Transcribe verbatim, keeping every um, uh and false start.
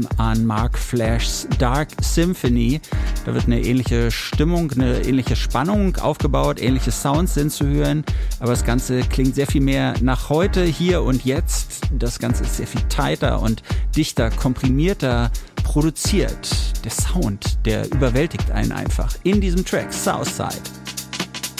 ähm, an Mark Flash's Dark Symphony. Da wird eine ähnliche Stimmung, eine ähnliche Spannung aufgebaut, ähnliche Sounds sind zu hören, aber das Ganze klingt sehr viel mehr nach heute, hier und jetzt. Das Ganze ist sehr viel tighter und dichter, komprimierter produziert. Der Sound, der überwältigt einen einfach in diesem Track Southside.